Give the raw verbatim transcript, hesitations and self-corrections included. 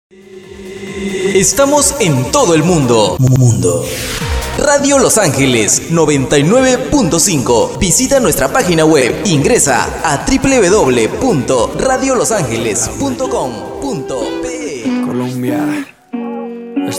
Estamos en todo el mundo. Mundo. Radio Los Ángeles noventa y nueve punto cinco. Visita nuestra página web. Ingresa a doble u doble u doble u punto radio los ángeles punto com punto pe. Colombia.